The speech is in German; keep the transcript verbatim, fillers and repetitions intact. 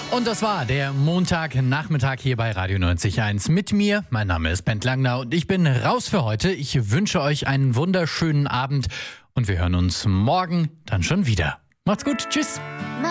Und das war der Montagnachmittag hier bei Radio neunzig Komma eins mit mir. Mein Name ist Bent Langner und ich bin raus für heute. Ich wünsche euch einen wunderschönen Abend und wir hören uns morgen dann schon wieder. Macht's gut, tschüss.